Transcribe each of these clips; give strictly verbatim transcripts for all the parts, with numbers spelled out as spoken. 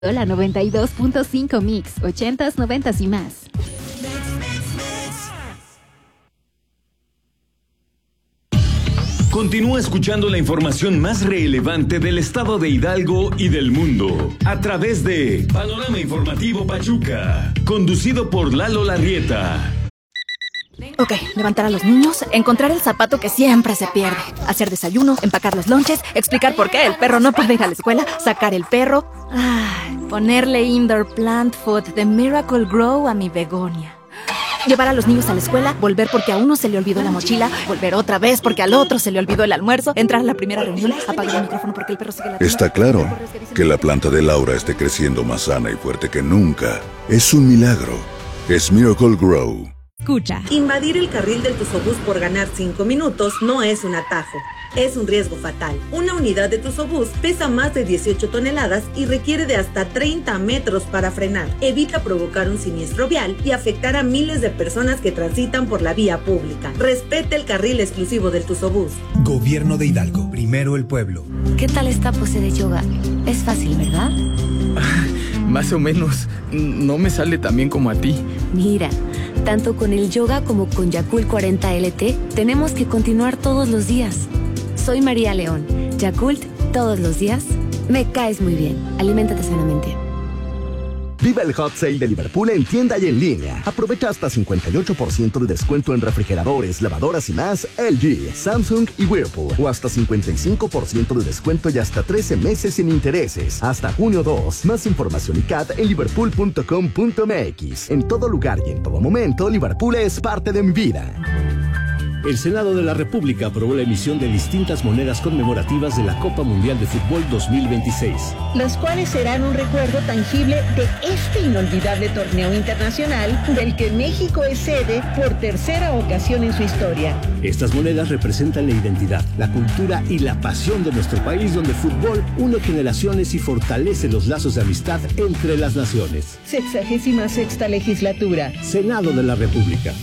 La noventa y dos punto cinco Mix, ochentas, noventas y más. Continúa escuchando la información más relevante del estado de Hidalgo y del mundo a través de Panorama Informativo Pachuca, conducido por Lalo Larrieta. Ok, levantar a los niños, encontrar el zapato que siempre se pierde, hacer desayuno, empacar los lonches, explicar por qué el perro no puede ir a la escuela, sacar el perro, ay, ponerle indoor plant food de Miracle Grow a mi begonia. Llevar a los niños a la escuela, volver porque a uno se le olvidó la mochila, volver otra vez porque al otro se le olvidó el almuerzo, entrar a la primera reunión, apagar el micrófono porque el perro sigue latiendo. Está claro que la planta de Laura esté creciendo más sana y fuerte que nunca. Es un milagro. Es Miracle Grow. Escucha. Invadir el carril del Tusobús por ganar cinco minutos no es un atajo. Es un riesgo fatal. Una unidad de Tusobús pesa más de dieciocho toneladas y requiere de hasta treinta metros para frenar. Evita provocar un siniestro vial y afectar a miles de personas que transitan por la vía pública. Respete el carril exclusivo del Tusobús. Gobierno de Hidalgo. Primero el pueblo. ¿Qué tal esta pose de yoga? Es fácil, ¿verdad? Más o menos. No me sale tan bien como a ti. Mira, tanto con el yoga como con Yakult cuarenta L T, tenemos que continuar todos los días. Soy María León. Yakult, todos los días. Me caes muy bien. Aliméntate sanamente. Viva el Hot Sale de Liverpool en tienda y en línea. Aprovecha hasta cincuenta y ocho por ciento de descuento en refrigeradores, lavadoras y más L G, Samsung y Whirlpool. O hasta cincuenta y cinco por ciento de descuento y hasta trece meses sin intereses. Hasta junio dos. Más información y C A T en liverpool punto com punto m x. En todo lugar y en todo momento, Liverpool es parte de mi vida. El Senado de la República aprobó la emisión de distintas monedas conmemorativas de la Copa Mundial de Fútbol dos mil veintiséis. Las cuales serán un recuerdo tangible de este inolvidable torneo internacional del que México es sede por tercera ocasión en su historia. Estas monedas representan la identidad, la cultura y la pasión de nuestro país, donde el fútbol une generaciones y fortalece los lazos de amistad entre las naciones. Sexagésima sexta legislatura. Senado de la República.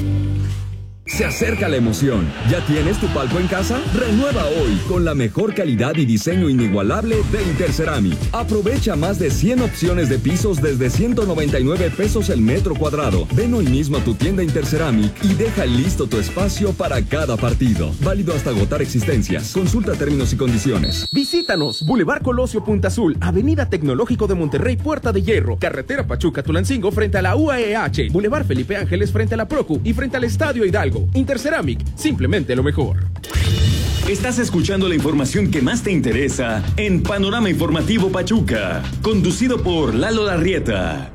Se acerca la emoción. ¿Ya tienes tu palco en casa? Renueva hoy con la mejor calidad y diseño inigualable de Interceramic. Aprovecha más de cien opciones de pisos desde ciento noventa y nueve pesos el metro cuadrado. Ven hoy mismo a tu tienda Interceramic y deja listo tu espacio para cada partido. Válido hasta agotar existencias. Consulta términos y condiciones. Visítanos. Boulevard Colosio Punta Azul, Avenida Tecnológico de Monterrey, Puerta de Hierro, Carretera Pachuca-Tulancingo frente a la U A E H, Boulevard Felipe Ángeles frente a la Procu y frente al Estadio Hidalgo. Interceramic, simplemente lo mejor. Estás escuchando la información que más te interesa en Panorama Informativo Pachuca, conducido por Lalo Larrieta.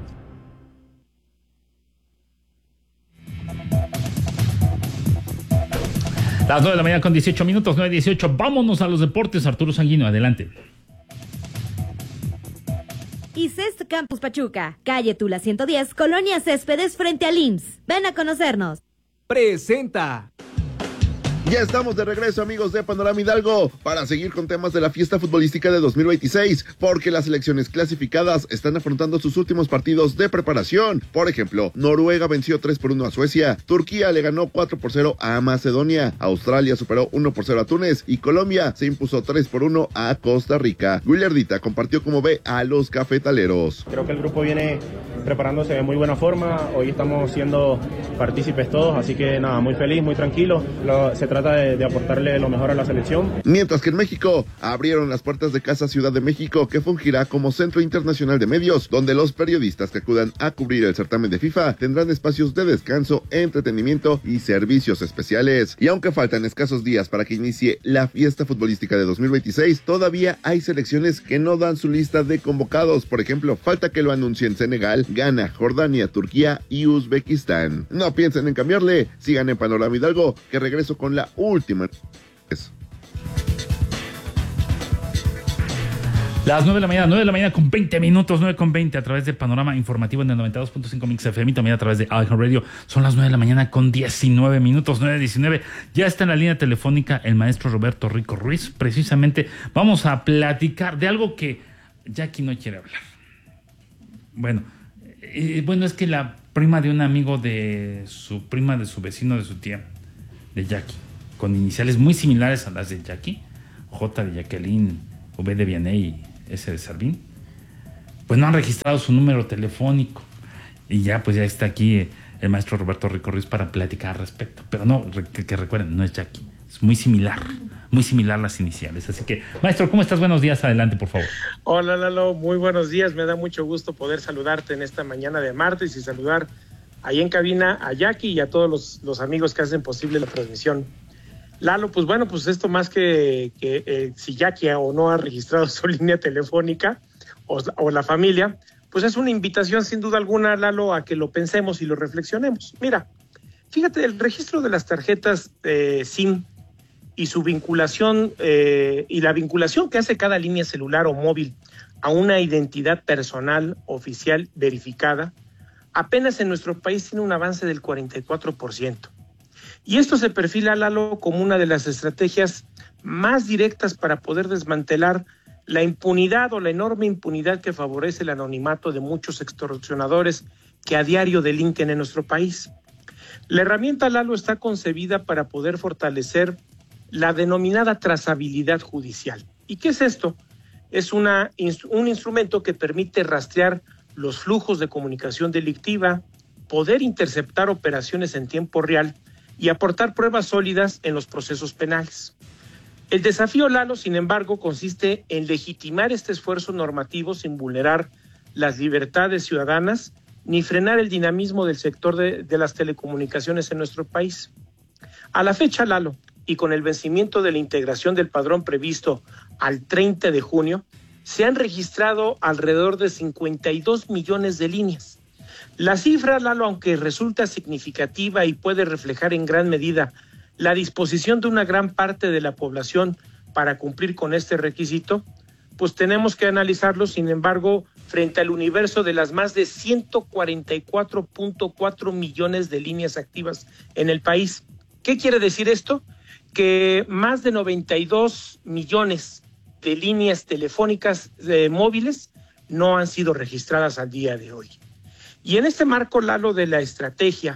Las nueve de la mañana con dieciocho minutos, nueve dieciocho. Vámonos a los deportes. Arturo Sanguino, adelante. Y C E S Campus Pachuca, calle Tula ciento diez, Colonia Céspedes frente al I M S S. Ven a conocernos. Presenta. Ya estamos de regreso, amigos de Panorama Hidalgo, para seguir con temas de la fiesta futbolística de dos mil veintiséis, porque las selecciones clasificadas están afrontando sus últimos partidos de preparación. Por ejemplo, Noruega venció tres por uno a Suecia, Turquía le ganó cuatro por cero a Macedonia, Australia superó uno por cero a Túnez y Colombia se impuso tres por uno a Costa Rica. Willardita compartió cómo ve a los cafetaleros. Creo que el grupo viene preparándose de muy buena forma, hoy estamos siendo partícipes todos, así que nada, muy feliz, muy tranquilo. Lo, se trata de, de aportarle lo mejor a la selección. Mientras que en México abrieron las puertas de Casa Ciudad de México, que fungirá como Centro Internacional de Medios, donde los periodistas que acudan a cubrir el certamen de FIFA tendrán espacios de descanso, entretenimiento y servicios especiales. Y aunque faltan escasos días para que inicie la fiesta futbolística de dos mil veintiséis, todavía hay selecciones que no dan su lista de convocados. Por ejemplo, falta que lo anuncien Senegal, Ghana, Jordania, Turquía y Uzbekistán. No piensen en cambiarle, sigan en Panorama Hidalgo, que regreso con la última. Las nueve de la mañana, nueve de la mañana con veinte minutos, nueve con veinte a través de Panorama Informativo en el noventa y dos punto cinco Mix F M y también a través de iHeartRadio. Son las nueve de la mañana con diecinueve minutos, nueve diecinueve. Ya está en la línea telefónica el maestro Roberto Rico Ruiz. Precisamente vamos a platicar de algo que Jackie no quiere hablar. Bueno, eh, bueno, es que la prima de un amigo de su prima, de su vecino, de su tía, de Jackie, con iniciales muy similares a las de Jackie, J de Jacqueline, V de Vianney, S de Servín, pues no han registrado su número telefónico. Y ya, pues ya está aquí eh, el maestro Roberto Rico Ruiz para platicar al respecto. Pero no, que, que recuerden, no es Jackie. Es muy similar, muy similar las iniciales. Así que, maestro, ¿cómo estás? Buenos días, adelante, por favor. Hola, Lalo, muy buenos días. Me da mucho gusto poder saludarte en esta mañana de martes y saludar ahí en cabina a Jackie y a todos los, los amigos que hacen posible la transmisión. Lalo, pues bueno, pues esto más que, que eh, si Jackie o no ha registrado su línea telefónica o, o la familia, pues es una invitación sin duda alguna, Lalo, a que lo pensemos y lo reflexionemos. Mira, fíjate, el registro de las tarjetas eh, SIM y su vinculación eh, y la vinculación que hace cada línea celular o móvil a una identidad personal oficial verificada, apenas en nuestro país tiene un avance del cuarenta y cuatro por ciento. Y esto se perfila, Lalo, como una de las estrategias más directas para poder desmantelar la impunidad o la enorme impunidad que favorece el anonimato de muchos extorsionadores que a diario delinquen en nuestro país. La herramienta, Lalo, está concebida para poder fortalecer la denominada trazabilidad judicial. ¿Y qué es esto? Es una, un instrumento que permite rastrear los flujos de comunicación delictiva, poder interceptar operaciones en tiempo real y aportar pruebas sólidas en los procesos penales. El desafío, Lalo, sin embargo, consiste en legitimar este esfuerzo normativo sin vulnerar las libertades ciudadanas ni frenar el dinamismo del sector de, de las telecomunicaciones en nuestro país. A la fecha, Lalo, y con el vencimiento de la integración del padrón previsto al treinta de junio, se han registrado alrededor de cincuenta y dos millones de líneas. La cifra, Lalo, aunque resulta significativa y puede reflejar en gran medida la disposición de una gran parte de la población para cumplir con este requisito, pues tenemos que analizarlo, sin embargo, frente al universo de las más de ciento cuarenta y cuatro punto cuatro millones de líneas activas en el país. ¿Qué quiere decir esto? Que más de noventa y dos millones de líneas telefónicas eh, móviles no han sido registradas al día de hoy. Y en este marco, Lalo, de la estrategia,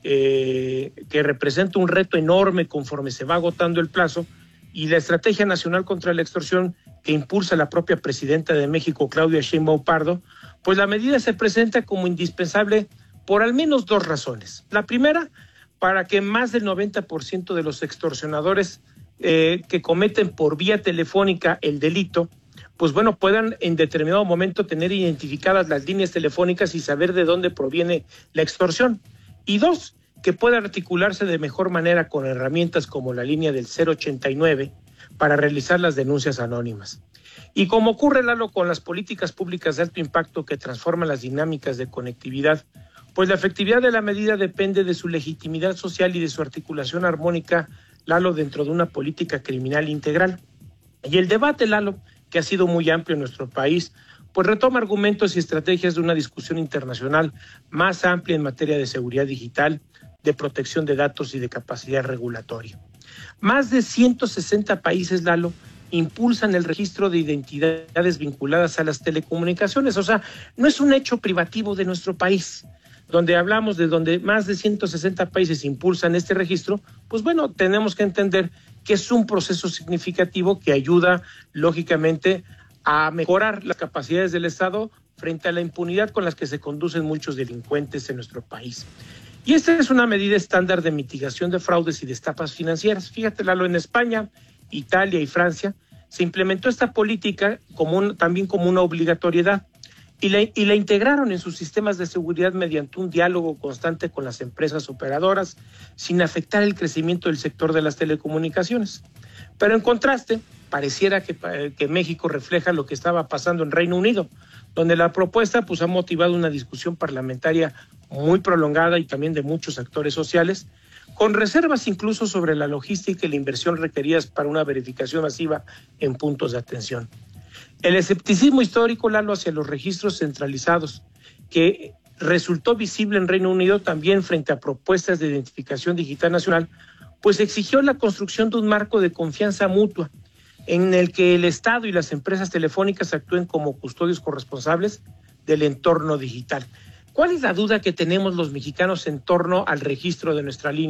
eh, que representa un reto enorme conforme se va agotando el plazo, y la Estrategia Nacional contra la Extorsión que impulsa la propia presidenta de México, Claudia Sheinbaum Pardo, pues la medida se presenta como indispensable por al menos dos razones. La primera, para que más del noventa por ciento de los extorsionadores eh, que cometen por vía telefónica el delito, pues bueno, puedan en determinado momento tener identificadas las líneas telefónicas y saber de dónde proviene la extorsión. Y dos, que pueda articularse de mejor manera con herramientas como la línea del cero ochenta y nueve para realizar las denuncias anónimas. Y como ocurre, Lalo, con las políticas públicas de alto impacto que transforman las dinámicas de conectividad, pues la efectividad de la medida depende de su legitimidad social y de su articulación armónica, Lalo, dentro de una política criminal integral. Y el debate, Lalo, que ha sido muy amplio en nuestro país, pues retoma argumentos y estrategias de una discusión internacional más amplia en materia de seguridad digital, de protección de datos y de capacidad regulatoria. Más de ciento sesenta países, Lalo, impulsan el registro de identidades vinculadas a las telecomunicaciones. O sea, no es un hecho privativo de nuestro país. Donde hablamos de donde más de ciento sesenta países impulsan este registro, pues bueno, tenemos que entender que es un proceso significativo que ayuda, lógicamente, a mejorar las capacidades del Estado frente a la impunidad con las que se conducen muchos delincuentes en nuestro país. Y esta es una medida estándar de mitigación de fraudes y de estafas financieras. Fíjate, Lalo, en España, Italia y Francia se implementó esta política como un, también como una obligatoriedad. Y la, y la integraron en sus sistemas de seguridad mediante un diálogo constante con las empresas operadoras, sin afectar el crecimiento del sector de las telecomunicaciones. Pero en contraste, pareciera que, que México refleja lo que estaba pasando en Reino Unido, donde la propuesta pues, ha motivado una discusión parlamentaria muy prolongada y también de muchos actores sociales, con reservas incluso sobre la logística y la inversión requeridas para una verificación masiva en puntos de atención. El escepticismo histórico, Lalo, hacia los registros centralizados, que resultó visible en Reino Unido también frente a propuestas de identificación digital nacional, pues exigió la construcción de un marco de confianza mutua en el que el Estado y las empresas telefónicas actúen como custodios corresponsables del entorno digital. ¿Cuál es la duda que tenemos los mexicanos en torno al registro de nuestra línea?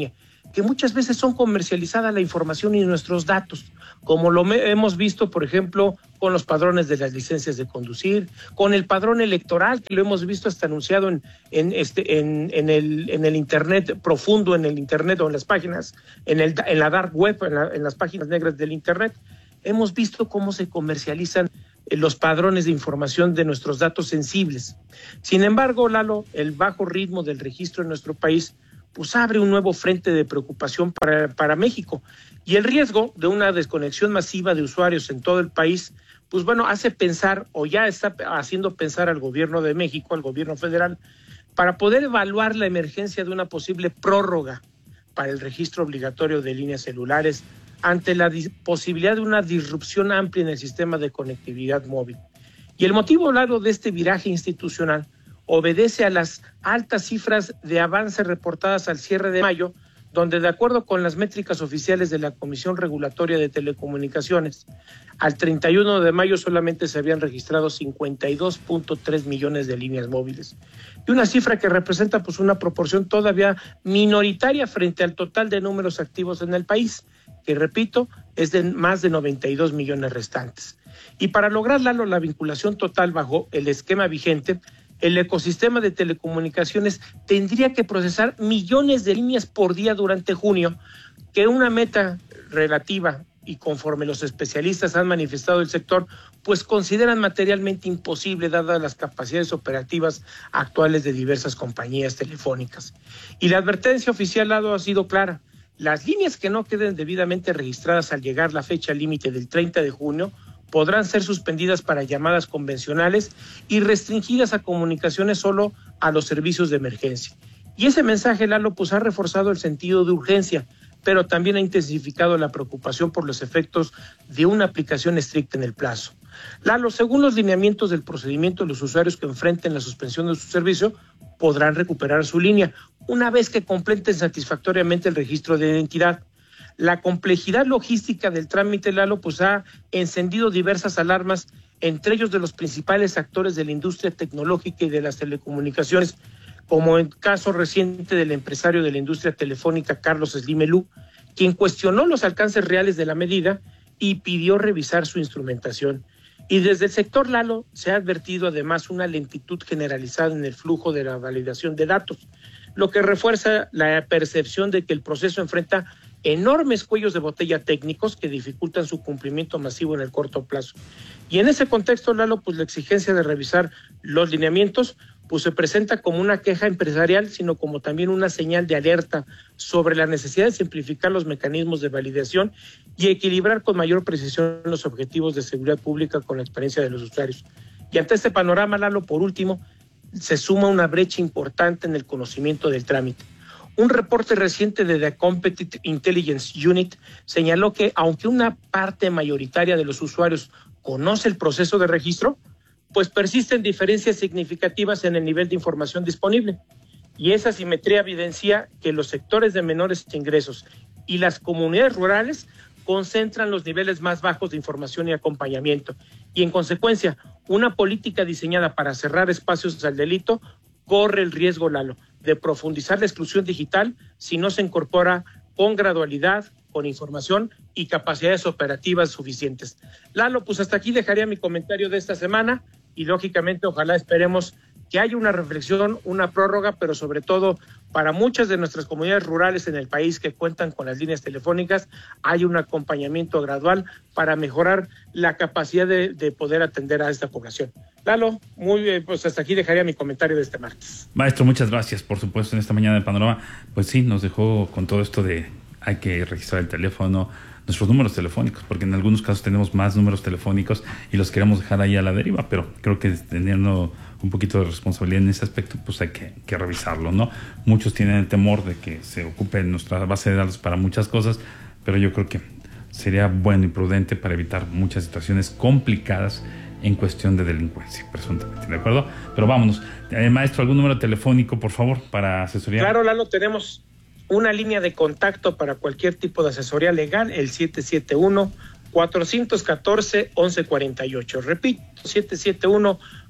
que muchas veces son comercializada la información y nuestros datos, como lo hemos visto, por ejemplo, con los padrones de las licencias de conducir, con el padrón electoral, que lo hemos visto hasta anunciado en, en, este, en, en, el, en el Internet profundo, en el Internet o en las páginas, en, el, en la dark web, en, la, en las páginas negras del Internet. Hemos visto cómo se comercializan los padrones de información de nuestros datos sensibles. Sin embargo, Lalo, el bajo ritmo del registro en nuestro país pues abre un nuevo frente de preocupación para, para México, y el riesgo de una desconexión masiva de usuarios en todo el país, pues bueno, hace pensar, o ya está haciendo pensar al gobierno de México, al gobierno federal, para poder evaluar la emergencia de una posible prórroga para el registro obligatorio de líneas celulares ante la posibilidad de una disrupción amplia en el sistema de conectividad móvil. Y el motivo, Lalo, de este viraje institucional obedece a las altas cifras de avance reportadas al cierre de mayo, donde de acuerdo con las métricas oficiales de la Comisión Regulatoria de Telecomunicaciones, al treinta y uno de mayo solamente se habían registrado cincuenta y dos punto tres millones de líneas móviles. Y una cifra que representa pues una proporción todavía minoritaria frente al total de números activos en el país, que repito, es de más de noventa y dos millones restantes. Y para lograr, Lalo, la vinculación total bajo el esquema vigente, el ecosistema de telecomunicaciones tendría que procesar millones de líneas por día durante junio, que una meta relativa y conforme los especialistas han manifestado el sector, pues consideran materialmente imposible dadas las capacidades operativas actuales de diversas compañías telefónicas. Y la advertencia oficial, Lado, ha sido clara: las líneas que no queden debidamente registradas al llegar la fecha límite del treinta de junio podrán ser suspendidas para llamadas convencionales y restringidas a comunicaciones solo a los servicios de emergencia. Y ese mensaje, Lalo, pues ha reforzado el sentido de urgencia, pero también ha intensificado la preocupación por los efectos de una aplicación estricta en el plazo. Lalo, según los lineamientos del procedimiento, los usuarios que enfrenten la suspensión de su servicio podrán recuperar su línea una vez que completen satisfactoriamente el registro de identidad. La complejidad logística del trámite, Lalo, pues ha encendido diversas alarmas, entre ellos de los principales actores de la industria tecnológica y de las telecomunicaciones, como el caso reciente del empresario de la industria telefónica Carlos Slim Elú, quien cuestionó los alcances reales de la medida y pidió revisar su instrumentación. Y desde el sector, Lalo, se ha advertido además una lentitud generalizada en el flujo de la validación de datos, lo que refuerza la percepción de que el proceso enfrenta enormes cuellos de botella técnicos que dificultan su cumplimiento masivo en el corto plazo. Y en ese contexto, Lalo, pues la exigencia de revisar los lineamientos pues se presenta como una queja empresarial, sino como también una señal de alerta sobre la necesidad de simplificar los mecanismos de validación y equilibrar con mayor precisión los objetivos de seguridad pública con la experiencia de los usuarios. Y ante este panorama, Lalo, por último, se suma una brecha importante en el conocimiento del trámite. Un reporte reciente de The Competitive Intelligence Unit señaló que aunque una parte mayoritaria de los usuarios conoce el proceso de registro, pues persisten diferencias significativas en el nivel de información disponible. Y esa asimetría evidencia que los sectores de menores ingresos y las comunidades rurales concentran los niveles más bajos de información y acompañamiento. Y en consecuencia, una política diseñada para cerrar espacios al delito corre el riesgo, Lalo, de profundizar la exclusión digital si no se incorpora con gradualidad, con información y capacidades operativas suficientes. Lalo, pues hasta aquí dejaría mi comentario de esta semana y lógicamente ojalá esperemos que haya una reflexión, una prórroga, pero sobre todo para muchas de nuestras comunidades rurales en el país que cuentan con las líneas telefónicas, hay un acompañamiento gradual para mejorar la capacidad de, de poder atender a esta población. Lalo, muy bien, pues hasta aquí dejaría mi comentario de este martes. Maestro, muchas gracias, por supuesto, en esta mañana de Panorama. Pues sí, nos dejó con todo esto de hay que registrar el teléfono, nuestros números telefónicos, porque en algunos casos tenemos más números telefónicos y los queremos dejar ahí a la deriva, pero creo que teniendo un poquito de responsabilidad en ese aspecto, pues hay que, que revisarlo, ¿no? Muchos tienen el temor de que se ocupe nuestra base de datos para muchas cosas, pero yo creo que sería bueno y prudente para evitar muchas situaciones complicadas en cuestión de delincuencia, presuntamente, ¿de acuerdo? Pero vámonos. Eh, maestro, ¿algún número telefónico, por favor, para asesoría? Claro, Lalo, tenemos una línea de contacto para cualquier tipo de asesoría legal, el siete siete uno, cuatro uno cuatro, uno uno cuatro ocho. Repito, siete siete uno,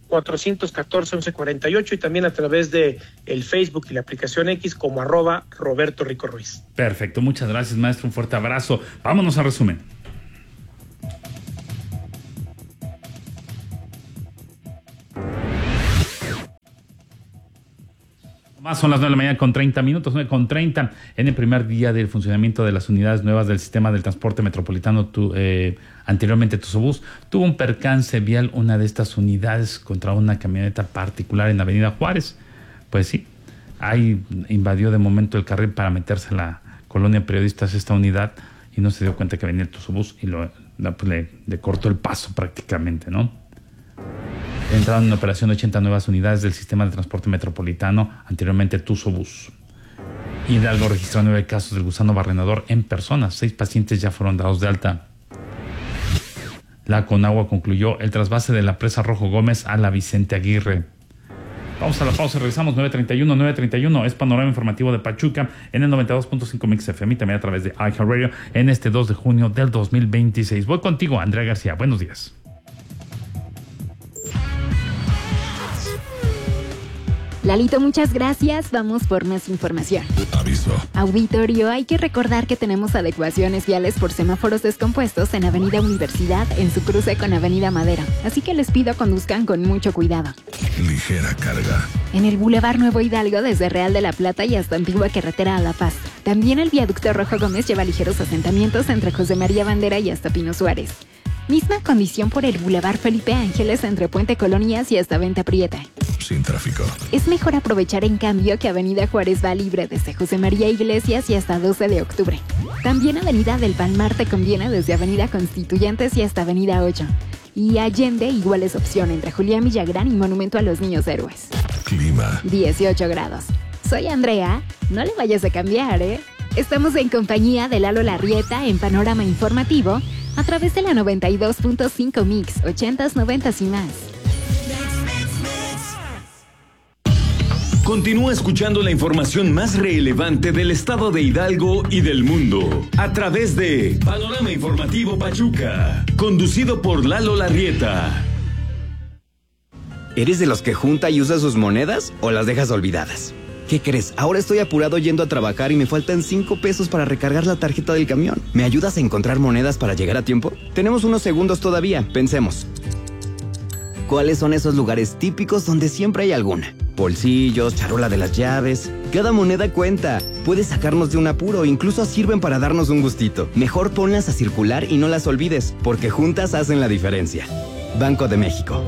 cuatrocientos catorce, once cuarenta y ocho y también a través de el Facebook y la aplicación X como arroba Roberto Rico Ruiz. Perfecto, muchas gracias, maestro, un fuerte abrazo. Vámonos al resumen. Más son las nueve de la mañana con treinta minutos, nueve con treinta, en el primer día del funcionamiento de las unidades nuevas del sistema del transporte metropolitano, tu, eh, anteriormente Tusobús, tuvo un percance vial una de estas unidades contra una camioneta particular en Avenida Juárez. Pues sí, ahí invadió de momento el carril para meterse a la colonia Periodistas esta unidad y no se dio cuenta que venía el Tusobús y lo, pues le, le cortó el paso prácticamente, ¿no? Entraron en operación ochenta nuevas unidades del sistema de transporte metropolitano, anteriormente Tusobús. Hidalgo registró nueve casos del gusano barrenador en personas. Seis pacientes ya fueron dados de alta. La Conagua concluyó el trasvase de la presa Rojo Gómez a la Vicente Aguirre. Vamos a la pausa, regresamos. Nueve treinta y uno, nueve treinta y uno, es Panorama Informativo de Pachuca en el noventa y dos punto cinco Mix F M y también a través de iHeartRadio en este dos de junio del dos mil veintiséis. Voy contigo, Andrea García. Buenos días. Lalito, muchas gracias. Vamos por más información. Aviso. Auditorio, hay que recordar que tenemos adecuaciones viales por semáforos descompuestos en Avenida Universidad en su cruce con Avenida Madera. Así que les pido conduzcan con mucho cuidado. Ligera carga. En el Boulevard Nuevo Hidalgo desde Real de la Plata y hasta Antigua Carretera a La Paz. También el viaducto Rojo Gómez lleva ligeros asentamientos entre José María Bandera y hasta Pino Suárez. Misma condición por el Boulevard Felipe Ángeles entre Puente Colonias y hasta Venta Prieta. Sin tráfico. Es mejor aprovechar en cambio que Avenida Juárez va libre desde José María Iglesias y hasta doce de octubre. También Avenida del Palmar te conviene desde Avenida Constituyentes y hasta Avenida ocho. Y Allende igual es opción entre Julián Villagrán y Monumento a los Niños Héroes. Clima. dieciocho grados. Soy Andrea, no le vayas a cambiar, ¿eh? Estamos en compañía de Lalo Larrieta en Panorama Informativo a través de la noventa y dos punto cinco Mix, ochentas, noventas y más. Continúa escuchando la información más relevante del estado de Hidalgo y del mundo a través de Panorama Informativo Pachuca, conducido por Lalo Larrieta. ¿Eres de los que junta y usa sus monedas o las dejas olvidadas? ¿Qué crees? Ahora estoy apurado yendo a trabajar y me faltan cinco pesos para recargar la tarjeta del camión. ¿Me ayudas a encontrar monedas para llegar a tiempo? Tenemos unos segundos todavía, pensemos. ¿Cuáles son esos lugares típicos donde siempre hay alguna? Bolsillos, charola de las llaves. Cada moneda cuenta. Puede sacarnos de un apuro, incluso sirven para darnos un gustito. Mejor ponlas a circular y no las olvides, porque juntas hacen la diferencia. Banco de México.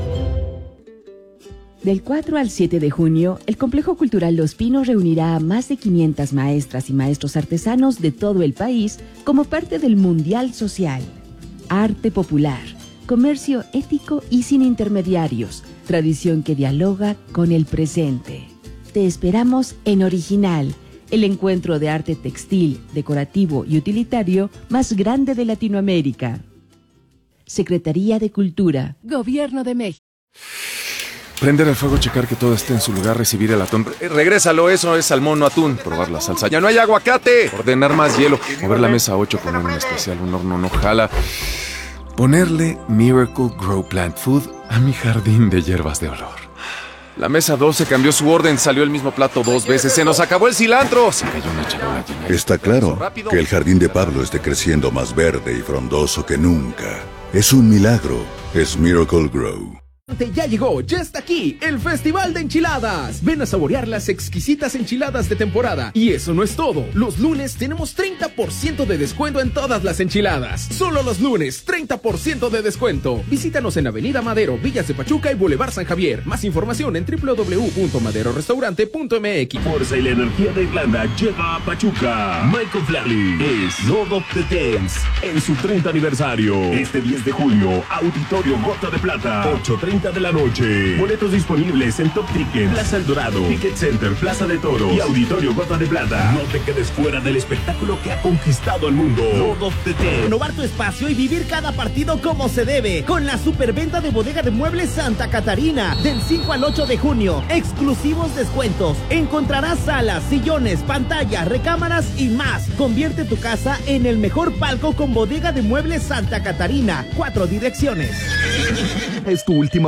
Del cuatro al siete de junio, el Complejo Cultural Los Pinos reunirá a más de quinientas maestras y maestros artesanos de todo el país como parte del Mundial Social. Arte popular, comercio ético y sin intermediarios, tradición que dialoga con el presente. Te esperamos en Original, el encuentro de arte textil, decorativo y utilitario más grande de Latinoamérica. Secretaría de Cultura, Gobierno de México. Prender el fuego, checar que todo esté en su lugar, recibir el atún. Eh, regrésalo, eso es salmón o atún. Probar la salsa. ¡Ya no hay aguacate! Ordenar más hielo. Mover la mesa ocho, poner un especial, un horno no jala. Ponerle Miracle Grow Plant Food a mi jardín de hierbas de olor. La mesa doce cambió su orden, salió el mismo plato dos veces. ¡Se nos acabó el cilantro! Se cayó una charola llena. Está claro que el jardín de Pablo esté creciendo más verde y frondoso que nunca. Es un milagro. Es Miracle Grow. Ya llegó, ya está aquí, el Festival de Enchiladas. Ven a saborear las exquisitas enchiladas de temporada. Y eso no es todo. Los lunes tenemos treinta por ciento de descuento en todas las enchiladas. Solo los lunes, treinta por ciento de descuento. Visítanos en Avenida Madero, Villas de Pachuca y Boulevard San Javier. Más información en doble u doble u doble u punto madero restaurante punto m x. Fuerza y la energía de Irlanda llega a Pachuca. Michael Flatley es Lord of the Dance en su treinta aniversario. Este diez de junio, Auditorio Gota de Plata, ocho treinta de la noche. Boletos disponibles en Top Ticket, Plaza El Dorado, Ticket Center, Plaza de Toros y Auditorio Gota de Plata. No te quedes fuera del espectáculo que ha conquistado el mundo. Lord of the Dance. Renovar tu espacio y vivir cada partido como se debe. Con la superventa de Bodega de Muebles Santa Catarina. Del cinco al ocho de junio. Exclusivos descuentos. Encontrarás salas, sillones, pantallas, recámaras y más. Convierte tu casa en el mejor palco con Bodega de Muebles Santa Catarina. Cuatro direcciones. Es tu última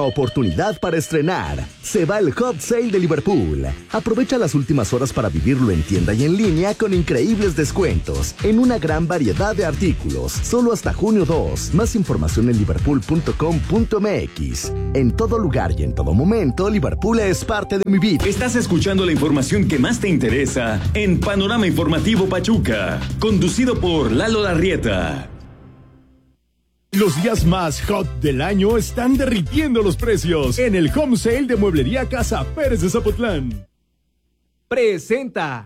oportunidad para estrenar. Se va el Hot Sale de Liverpool. Aprovecha las últimas horas para vivirlo en tienda y en línea con increíbles descuentos en una gran variedad de artículos. Solo hasta junio dos. Más información en liverpool punto com punto m x. En todo lugar y en todo momento, Liverpool es parte de mi vida. Estás escuchando la información que más te interesa en Panorama Informativo Pachuca, conducido por Lalo Larrieta. Los días más hot del año están derritiendo los precios en el Home Sale de Mueblería Casa Pérez de Zapotlán. Presenta.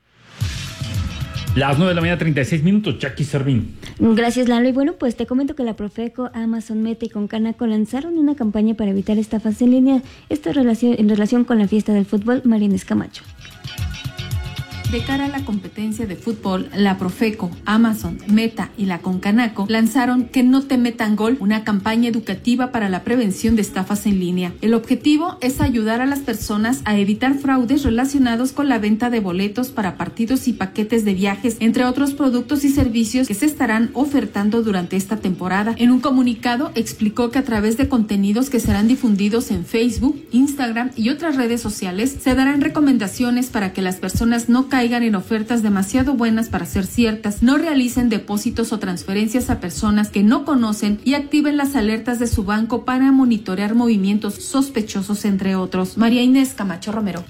Las nueve de la mañana, treinta y seis minutos, Jackie Servín. Gracias, Lalo. Y bueno, pues te comento que la Profeco, Amazon, Meta y Concanaco lanzaron una campaña para evitar estafas en línea. Esto en relación, en relación con la fiesta del fútbol. María Inés Camacho. De cara a la competencia de fútbol, la Profeco, Amazon, Meta y la Concanaco lanzaron Que no te metan gol, una campaña educativa para la prevención de estafas en línea. El objetivo es ayudar a las personas a evitar fraudes relacionados con la venta de boletos para partidos y paquetes de viajes, entre otros productos y servicios que se estarán ofertando durante esta temporada. En un comunicado explicó que a través de contenidos que serán difundidos en Facebook, Instagram y otras redes sociales, se darán recomendaciones para que las personas no caigan caigan en ofertas demasiado buenas para ser ciertas, no realicen depósitos o transferencias a personas que no conocen y activen las alertas de su banco para monitorear movimientos sospechosos, entre otros. María Inés Camacho Romero.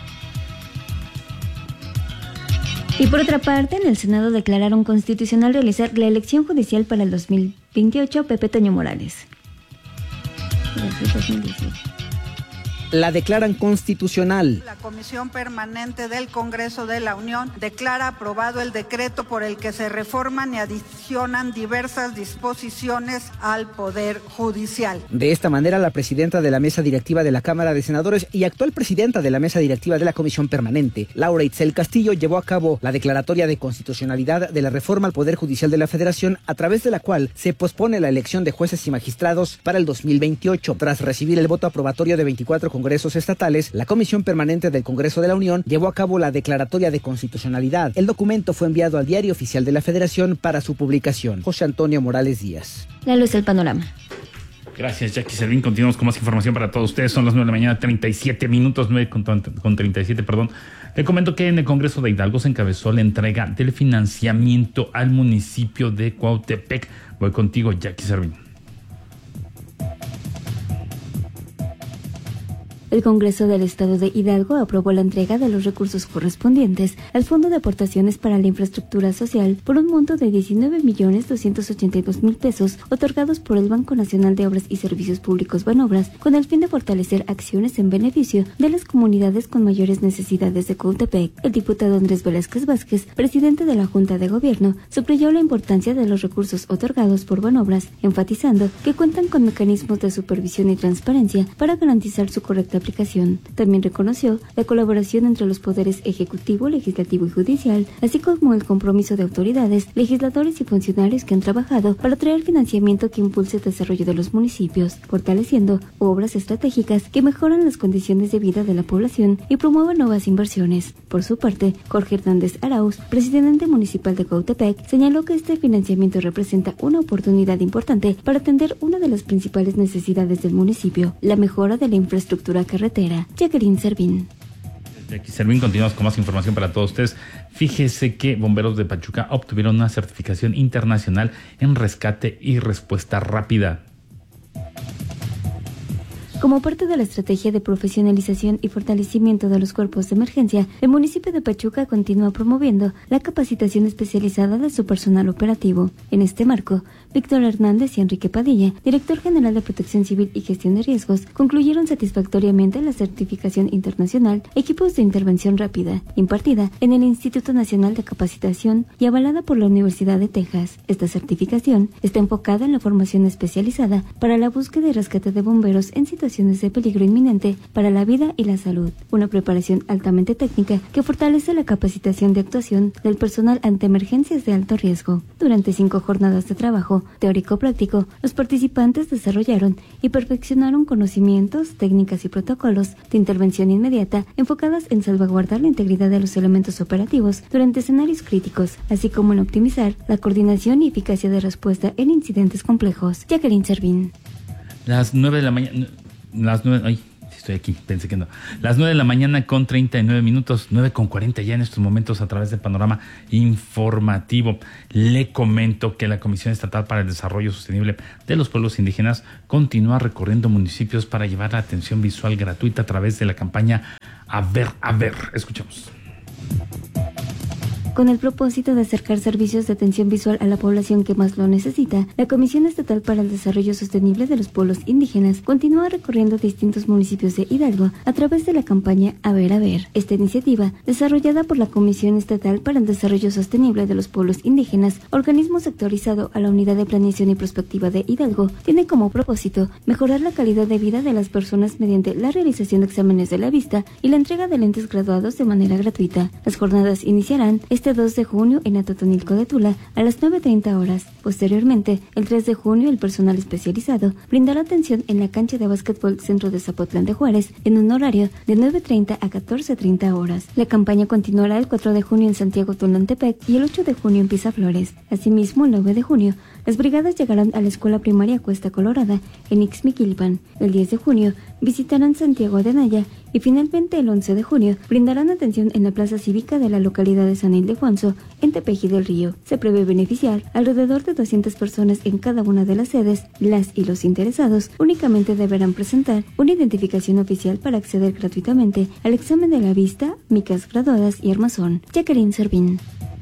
Y por otra parte, en el Senado declararon constitucional realizar la elección judicial para el dos mil veintiocho. Pepe Toño Morales. La declaran constitucional. La Comisión Permanente del Congreso de la Unión declara aprobado el decreto por el que se reforman y adicionan diversas disposiciones al Poder Judicial. De esta manera, la presidenta de la mesa directiva de la Cámara de Senadores y actual presidenta de la mesa directiva de la Comisión Permanente, Laura Itzel Castillo, llevó a cabo la declaratoria de constitucionalidad de la reforma al Poder Judicial de la Federación, a través de la cual se pospone la elección de jueces y magistrados para el dos mil veintiocho. Tras recibir el voto aprobatorio de veinticuatro congresos estatales, la Comisión Permanente del Congreso de la Unión llevó a cabo la declaratoria de constitucionalidad. El documento fue enviado al Diario Oficial de la Federación para su publicación. José Antonio Morales Díaz. La luz del panorama. Gracias, Jackie Servín. Continuamos con más información para todos ustedes. Son las nueve de la mañana, treinta y siete minutos, nueve con, con treinta y siete, perdón. Le comento que en el Congreso de Hidalgo se encabezó la entrega del financiamiento al municipio de Cuautepec. Voy contigo, Jackie Servín. El Congreso del Estado de Hidalgo aprobó la entrega de los recursos correspondientes al Fondo de Aportaciones para la Infraestructura Social por un monto de diecinueve millones doscientos ochenta y dos mil pesos otorgados por el Banco Nacional de Obras y Servicios Públicos Banobras, con el fin de fortalecer acciones en beneficio de las comunidades con mayores necesidades de Cuautepec. El diputado Andrés Velázquez Vázquez, presidente de la Junta de Gobierno, subrayó la importancia de los recursos otorgados por Banobras, enfatizando que cuentan con mecanismos de supervisión y transparencia para garantizar su correcta aplicación. También reconoció la colaboración entre los poderes ejecutivo, legislativo y judicial, así como el compromiso de autoridades, legisladores y funcionarios que han trabajado para traer financiamiento que impulse el desarrollo de los municipios, fortaleciendo obras estratégicas que mejoran las condiciones de vida de la población y promueven nuevas inversiones. Por su parte, Jorge Hernández Arauz, presidente municipal de Cuautepec, señaló que este financiamiento representa una oportunidad importante para atender una de las principales necesidades del municipio, la mejora de la infraestructura carretera. Jacqueline Servín. Jackie Servín, continuamos con más información para todos ustedes. Fíjese que bomberos de Pachuca obtuvieron una certificación internacional en rescate y respuesta rápida. Como parte de la estrategia de profesionalización y fortalecimiento de los cuerpos de emergencia, el municipio de Pachuca continúa promoviendo la capacitación especializada de su personal operativo. En este marco, Víctor Hernández y Enrique Padilla, director general de Protección Civil y Gestión de Riesgos, concluyeron satisfactoriamente la certificación internacional Equipos de Intervención Rápida, impartida en el Instituto Nacional de Capacitación y avalada por la Universidad de Texas. Esta certificación está enfocada en la formación especializada para la búsqueda y rescate de bomberos en situaciones de peligro inminente para la vida y la salud. Una preparación altamente técnica que fortalece la capacitación de actuación del personal ante emergencias de alto riesgo. Durante cinco jornadas de trabajo teórico-práctico, los participantes desarrollaron y perfeccionaron conocimientos, técnicas y protocolos de intervención inmediata enfocadas en salvaguardar la integridad de los elementos operativos durante escenarios críticos, así como en optimizar la coordinación y eficacia de respuesta en incidentes complejos. Jacqueline Servín. Las nueve de la mañana... Las nueve, ay, estoy aquí, pensé que no. Las nueve de la mañana con treinta y nueve minutos, nueve con cuarenta ya en estos momentos a través de Panorama Informativo. Le comento que la Comisión Estatal para el Desarrollo Sostenible de los Pueblos Indígenas continúa recorriendo municipios para llevar la atención visual gratuita a través de la campaña A Ver, A Ver. Escuchamos. Con el propósito de acercar servicios de atención visual a la población que más lo necesita, la Comisión Estatal para el Desarrollo Sostenible de los Pueblos Indígenas continúa recorriendo distintos municipios de Hidalgo a través de la campaña A Ver, A Ver. Esta iniciativa, desarrollada por la Comisión Estatal para el Desarrollo Sostenible de los Pueblos Indígenas, organismo sectorizado a la Unidad de Planeación y Prospectiva de Hidalgo, tiene como propósito mejorar la calidad de vida de las personas mediante la realización de exámenes de la vista y la entrega de lentes graduados de manera gratuita. Las jornadas iniciarán este dos de junio en Atotonilco de Tula a las nueve treinta horas. Posteriormente, el tres de junio, el personal especializado brindará atención en la cancha de básquetbol Centro de Zapotlán de Juárez en un horario de nueve treinta a catorce treinta horas. La campaña continuará el cuatro de junio en Santiago Tonantepec y el ocho de junio en Pizaflores. Asimismo, el nueve de junio, las brigadas llegarán a la Escuela Primaria Cuesta Colorada en Ixmiquilpan. El diez de junio, visitarán Santiago de Naya y finalmente el once de junio brindarán atención en la Plaza Cívica de la localidad de San Ildefonso en Tepeji del Río. Se prevé beneficiar alrededor de doscientas personas en cada una de las sedes. Las y los interesados únicamente deberán presentar una identificación oficial para acceder gratuitamente al examen de la vista, micas graduadas y armazón. Jacqueline Servín.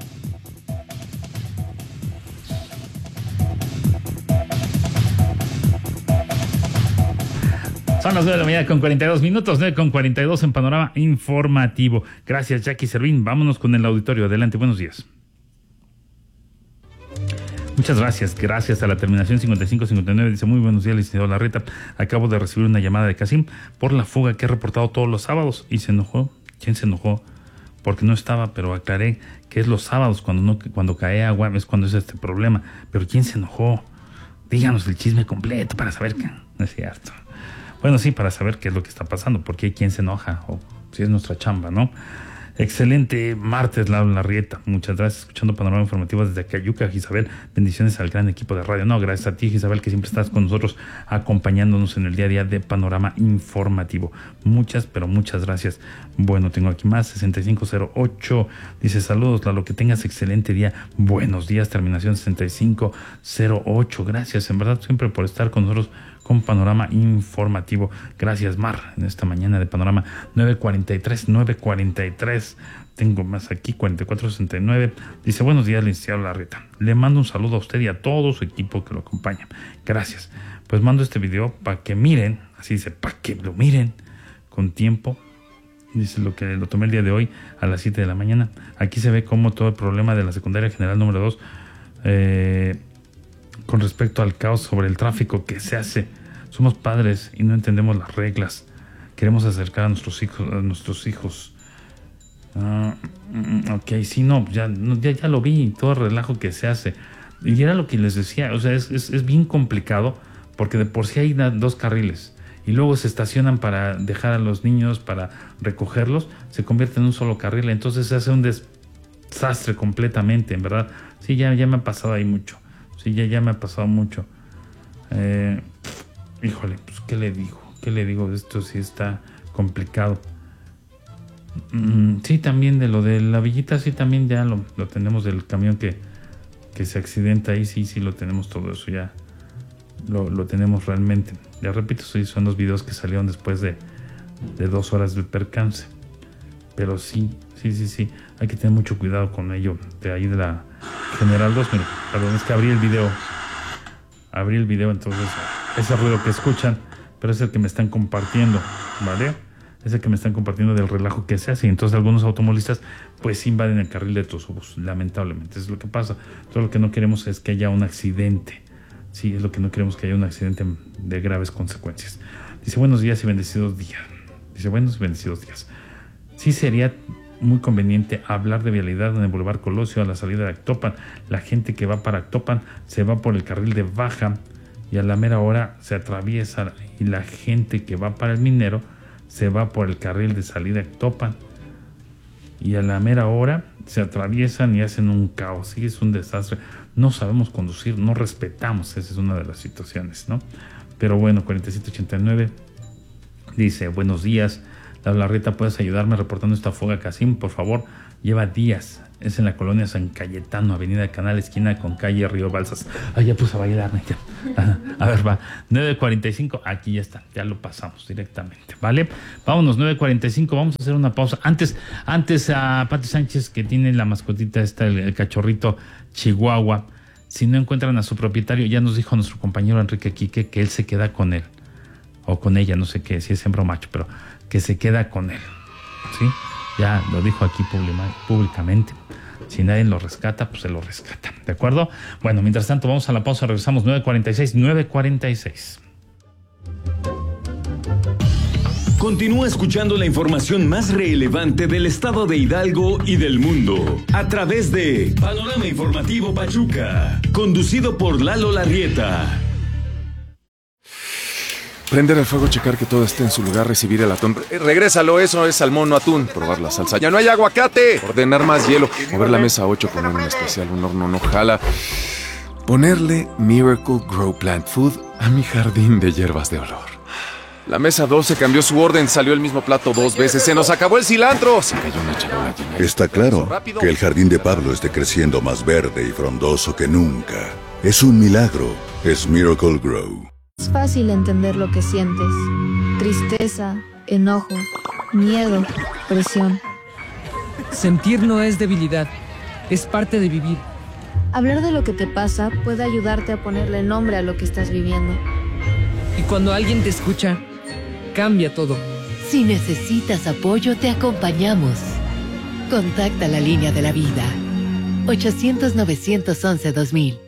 Son las nueve de la mañana con cuarenta y dos minutos, nueve con cuarenta y dos en Panorama Informativo. Gracias, Jackie Servín. Vámonos con el auditorio. Adelante, buenos días. Muchas gracias. Gracias a la terminación cincuenta y cinco cincuenta y nueve. Dice, muy buenos días, licenciado Larreta. Acabo de recibir una llamada de Casim por la fuga que he reportado todos los sábados. Y se enojó. ¿Quién se enojó? Porque no estaba, pero aclaré que es los sábados cuando no cuando cae agua, es cuando es este problema. Pero ¿quién se enojó? Díganos el chisme completo para saber que no es cierto. Bueno, sí, para saber qué es lo que está pasando, porque quién se enoja, o si es nuestra chamba, ¿no? Excelente martes, Laura Larrieta. Muchas gracias. Escuchando Panorama Informativo desde Acayuca, Isabel. Bendiciones al gran equipo de radio. No, gracias a ti, Isabel, que siempre estás con nosotros acompañándonos en el día a día de Panorama Informativo. Muchas, pero muchas gracias. Bueno, tengo aquí más, sesenta y cinco cero ocho. Dice, saludos, Lalo, que tengas excelente día. Buenos días, terminación sesenta y cinco cero ocho. Gracias, en verdad, siempre por estar con nosotros con Panorama Informativo. Gracias, Mar, en esta mañana de Panorama. nueve cuarenta y tres, nueve cuarenta y tres. Tengo más aquí, cuarenta y cuatro sesenta y nueve. Dice, buenos días, licenciado Larreta. Le mando un saludo a usted y a todo su equipo que lo acompaña. Gracias. Pues mando este video para que miren, así dice, para que lo miren con tiempo. Dice lo que lo tomé el día de hoy a las siete de la mañana. Aquí se ve cómo todo el problema de la secundaria general número dos, eh, con respecto al caos sobre el tráfico que se hace. Somos padres y no entendemos las reglas. Queremos acercar a nuestros hijos, a nuestros hijos. Uh, ok, sí, no, ya, ya, ya lo vi, todo el relajo que se hace. Y era lo que les decía, o sea, es, es, es bien complicado, porque de por sí hay dos carriles y luego se estacionan para dejar a los niños, para recogerlos, se convierte en un solo carril, entonces se hace un desastre completamente, en verdad. Sí, ya, ya me ha pasado ahí mucho. Sí, ya, ya me ha pasado mucho. Eh, híjole, pues, ¿qué le digo? ¿Qué le digo? Esto sí está complicado. Mm, sí, también de lo de la villita, sí, también ya lo, lo tenemos del camión que, que se accidenta ahí, sí, sí, lo tenemos todo eso ya. Lo, lo tenemos realmente. Ya repito, sí, son los videos que salieron después de, de dos horas del percance. Pero sí, sí, sí, sí, hay que tener mucho cuidado con ello. De ahí de la General dos, mira, perdón, es que abrí el video. Abrí el video, entonces ese ruido que escuchan, pero es el que me están compartiendo, ¿vale? Es el que me están compartiendo del relajo que se hace. Y entonces algunos automovilistas pues invaden el carril de autobús, lamentablemente. Es lo que pasa. Todo lo que no queremos es que haya un accidente. Sí, es lo que no queremos, que haya un accidente de graves consecuencias. Dice, buenos días y bendecidos días. Dice, buenos y bendecidos días. Sí sería muy conveniente hablar de vialidad en el Boulevard Colosio a la salida de Actopan. La gente que va para Actopan se va por el carril de baja y a la mera hora se atraviesa, y la gente que va para el Minero se va por el carril de salida de Actopan y a la mera hora se atraviesan y hacen un caos. Sí, es un desastre. No sabemos conducir, no respetamos. Esa es una de las situaciones, ¿no? Pero bueno, cuarenta y siete ochenta y nueve. Dice, buenos días, Laura Larrieta, ¿puedes ayudarme reportando esta fuga Casim? Por favor, lleva días. Es en la colonia San Cayetano, avenida Canal, esquina con calle Río Balsas. Ah, ya puse a bailar. Ya. A ver, va. nueve cuarenta y cinco, aquí ya está, ya lo pasamos directamente, ¿vale? Vámonos, nueve cuarenta y cinco, vamos a hacer una pausa. Antes, antes a Pati Sánchez, que tiene la mascotita esta, el, el cachorrito Chihuahua. Si no encuentran a su propietario, ya nos dijo nuestro compañero Enrique Quique que él se queda con él. O con ella, no sé qué, si es hembra o macho, pero que se queda con él. ¿Sí? Ya lo dijo aquí públicamente. Si nadie lo rescata, pues se lo rescata. ¿De acuerdo? Bueno, mientras tanto, vamos a la pausa. Regresamos nueve cuarenta y seis, nueve cuarenta y seis. Continúa escuchando la información más relevante del estado de Hidalgo y del mundo a través de Panorama Informativo Pachuca, conducido por Lalo Larrieta. Prender el fuego, checar que todo esté en su lugar, recibir el atún. Eh, regrésalo, eso es salmón, no atún. Probar la salsa. ¡Ya no hay aguacate! Ordenar más hielo. Mover la mesa ocho con un especial, un horno no jala. Ponerle Miracle Grow Plant Food a mi jardín de hierbas de olor. La mesa doce cambió su orden, salió el mismo plato dos veces. ¡Se nos acabó el cilantro! Se cayó una charola llena. Está claro que el jardín de Pablo esté creciendo más verde y frondoso que nunca. Es un milagro. Es Miracle Grow. Es fácil entender lo que sientes. Tristeza, enojo, miedo, presión. Sentir no es debilidad, es parte de vivir. Hablar de lo que te pasa puede ayudarte a ponerle nombre a lo que estás viviendo. Y cuando alguien te escucha, cambia todo. Si necesitas apoyo, te acompañamos. Contacta la línea de la vida. ochocientos, novecientos once, dos mil.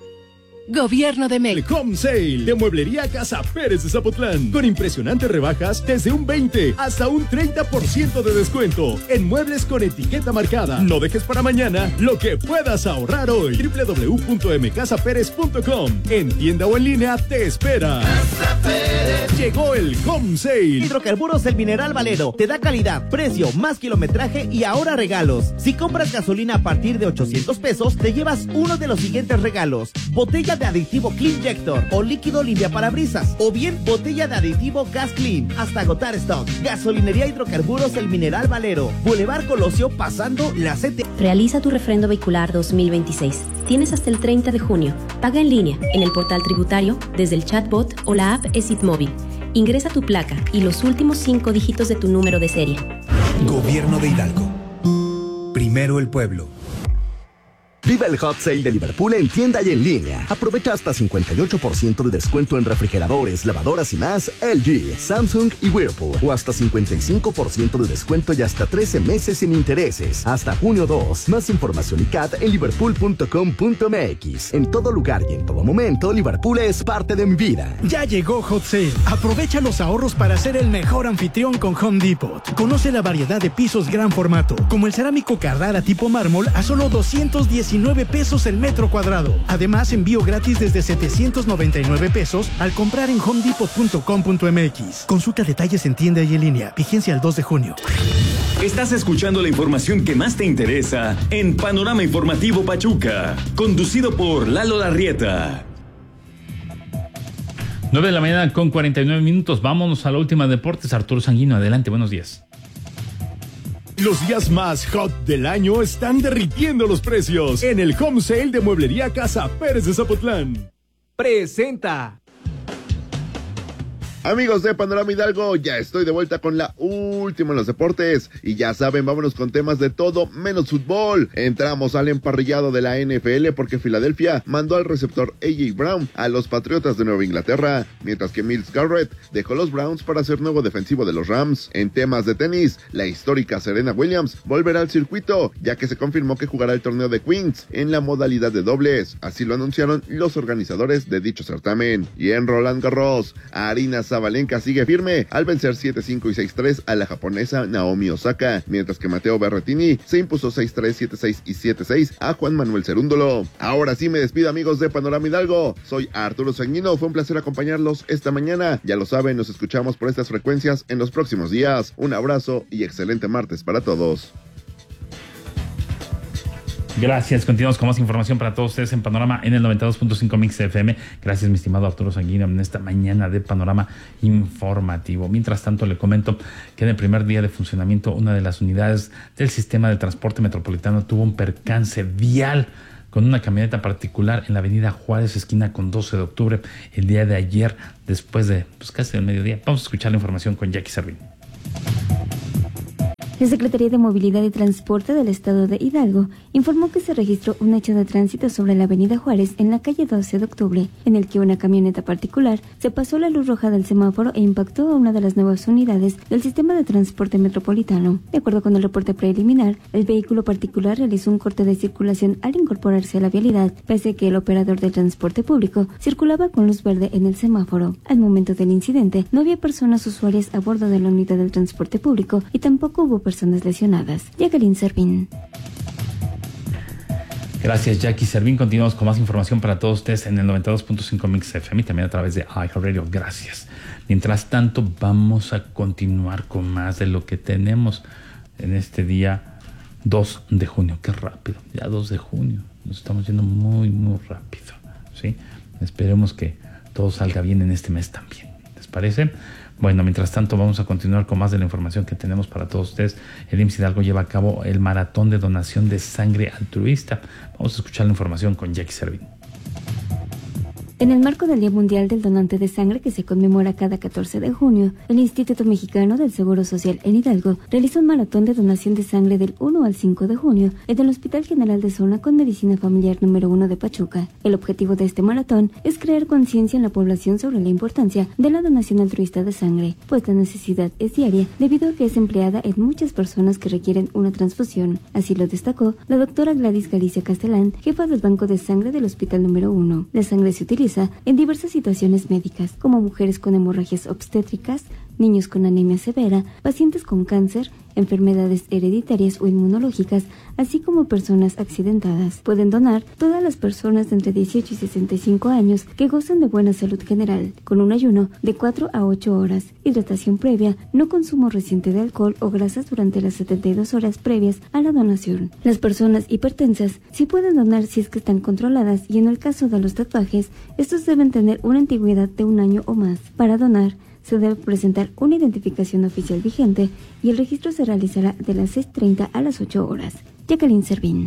Gobierno de México. El Home Sale de Mueblería Casa Pérez de Zapotlán. Con impresionantes rebajas desde un veinte hasta un treinta por ciento de descuento en muebles con etiqueta marcada. No dejes para mañana lo que puedas ahorrar hoy. doble u doble u doble u punto m casa pérez punto com. En tienda o en línea te espera. Casa Pérez. Llegó el Home Sale. Hidrocarburos del Mineral Valero. Te da calidad, precio, más kilometraje y ahora regalos. Si compras gasolina a partir de ochocientos pesos, te llevas uno de los siguientes regalos. Botella de aditivo Cleanjector o líquido limpia parabrisas, o bien botella de aditivo Gas Clean hasta agotar stock. Gasolinería Hidrocarburos El Mineral Valero, Boulevard Colosio, pasando la C T. Realiza tu refrendo vehicular dos mil veintiséis. Tienes hasta el treinta de junio. Paga en línea, en el portal tributario, desde el chatbot o la app ESIT Móvil. Ingresa tu placa y los últimos cinco dígitos de tu número de serie. Gobierno de Hidalgo. Primero el pueblo. Viva el Hot Sale de Liverpool en tienda y en línea. Aprovecha hasta cincuenta y ocho por ciento de descuento en refrigeradores, lavadoras y más L G, Samsung y Whirlpool. O hasta cincuenta y cinco por ciento de descuento y hasta trece meses sin intereses. Hasta junio dos. Más información y C A T en liverpool punto com punto m x. En todo lugar y en todo momento, Liverpool es parte de mi vida. Ya llegó Hot Sale. Aprovecha los ahorros para ser el mejor anfitrión con Home Depot. Conoce la variedad de pisos gran formato, como el cerámico Carrara tipo mármol a solo doscientos diecinueve pesos el metro cuadrado. Además, envío gratis desde setecientos noventa y nueve pesos al comprar en home depot punto com punto m x. Consulta detalles en tienda y en línea. Vigencia el dos de junio. Estás escuchando la información que más te interesa en Panorama Informativo Pachuca, conducido por Lalo Larrieta. nueve de la mañana con cuarenta y nueve minutos. Vámonos a la última deportes. Arturo Sanguino, adelante, buenos días. Los días más hot del año están derritiendo los precios en el Home Sale de Mueblería Casa Pérez de Zapotlán. Presenta. Amigos de Panorama Hidalgo, ya estoy de vuelta con la última en los deportes. Y ya saben, vámonos con temas de todo menos fútbol. Entramos al emparrillado de la N F L porque Filadelfia mandó al receptor A J Brown a los Patriotas de Nueva Inglaterra, mientras que Myles Garrett dejó los Browns para ser nuevo defensivo de los Rams. En temas de tenis, la histórica Serena Williams volverá al circuito, ya que se confirmó que jugará el torneo de Queens en la modalidad de dobles. Así lo anunciaron los organizadores de dicho certamen. Y en Roland Garros, Arina Zabalenka sigue firme al vencer siete cinco y seis tres a la japonesa Naomi Osaka, mientras que Matteo Berrettini se impuso seis tres, siete seis y siete seis a Juan Manuel Cerúndolo. Ahora sí me despido, amigos de Panorama Hidalgo. Soy Arturo Sanguino, fue un placer acompañarlos esta mañana. Ya lo saben, nos escuchamos por estas frecuencias en los próximos días. Un abrazo y excelente martes para todos. Gracias. Continuamos con más información para todos ustedes en Panorama en el noventa y dos punto cinco Mix F M. Gracias, mi estimado Arturo Sanguino, en esta mañana de Panorama Informativo. Mientras tanto, le comento que en el primer día de funcionamiento, una de las unidades del sistema de transporte metropolitano tuvo un percance vial con una camioneta particular en la avenida Juárez, esquina con doce de octubre, el día de ayer, después de pues, casi el mediodía. Vamos a escuchar la información con Jackie Servín. La Secretaría de Movilidad y Transporte del Estado de Hidalgo informó que se registró un hecho de tránsito sobre la avenida Juárez en la calle doce de octubre, en el que una camioneta particular se pasó la luz roja del semáforo e impactó a una de las nuevas unidades del sistema de transporte metropolitano. De acuerdo con el reporte preliminar, el vehículo particular realizó un corte de circulación al incorporarse a la vialidad, pese a que el operador del transporte público circulaba con luz verde en el semáforo. Al momento del incidente, no había personas usuarias a bordo de la unidad del transporte público y tampoco hubo personas lesionadas. Jacqueline Servín. Gracias, Jackie Servín. Continuamos con más información para todos ustedes en el noventa y dos punto cinco Mix F M y también a través de iHeartRadio. Gracias. Mientras tanto, vamos a continuar con más de lo que tenemos en este día dos de junio. Qué rápido, ya dos de junio. Nos estamos yendo muy, muy rápido, ¿sí? Esperemos que todo salga bien en este mes también. ¿Les parece? Bueno, mientras tanto vamos a continuar con más de la información que tenemos para todos ustedes. El I M S S Hidalgo lleva a cabo el maratón de donación de sangre altruista. Vamos a escuchar la información con Jackie Servín. En el marco del Día Mundial del Donante de Sangre, que se conmemora cada catorce de junio, el Instituto Mexicano del Seguro Social en Hidalgo realizó un maratón de donación de sangre del uno al cinco de junio en el Hospital General de Zona con Medicina Familiar número uno de Pachuca. El objetivo de este maratón es crear conciencia en la población sobre la importancia de la donación altruista de sangre, pues la necesidad es diaria debido a que es empleada en muchas personas que requieren una transfusión. Así lo destacó la doctora Gladys Galicia Castellán, jefa del Banco de Sangre del Hospital número uno. La sangre se utiliza en diversas situaciones médicas, como mujeres con hemorragias obstétricas, niños con anemia severa, pacientes con cáncer, enfermedades hereditarias o inmunológicas, así como personas accidentadas. Pueden donar todas las personas de entre dieciocho y sesenta y cinco años que gozan de buena salud general, con un ayuno de cuatro a ocho horas, hidratación previa, no consumo reciente de alcohol o grasas durante las setenta y dos horas previas a la donación. Las personas hipertensas sí pueden donar si es que están controladas, y en el caso de los tatuajes, estos deben tener una antigüedad de un año o más. Para donar, se debe presentar una identificación oficial vigente y el registro se realizará de las seis treinta a las ocho horas. Jacqueline Servín.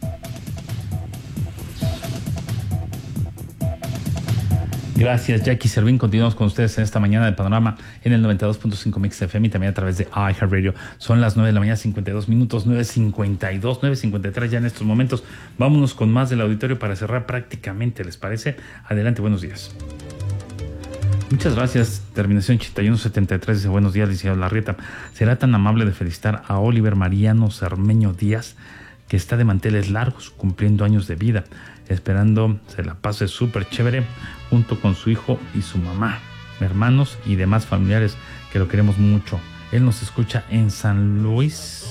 Gracias, Jackie Servín. Continuamos con ustedes en esta mañana de Panorama en el noventa y dos punto cinco Mix F M y también a través de iHeartRadio. Son las nueve de la mañana, cincuenta y dos minutos, nueve cincuenta y dos, nueve cincuenta y tres ya en estos momentos. Vámonos con más del auditorio para cerrar prácticamente, ¿les parece? Adelante, buenos días. Muchas gracias. Terminación ochenta y uno setenta y tres dice: buenos días, licenciado Larrieta. ¿Será tan amable de felicitar a Oliver Mariano Cermeño Díaz, que está de manteles largos, cumpliendo años de vida, esperando se la pase súper chévere junto con su hijo y su mamá, hermanos y demás familiares que lo queremos mucho? Él nos escucha en San Luis.